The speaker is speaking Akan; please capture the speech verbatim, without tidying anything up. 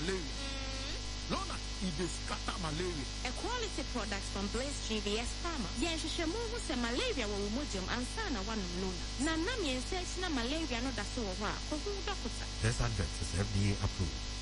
malaria. Lona, it is scatter malaria. A quality product from Blaze G V S Pharma. Yen sheshe mu hu se malaria wo mojum ansa na wanu Lona. Na nam yen se na malaria no da so wa. Ko hu doctor. This advert is F D A approved.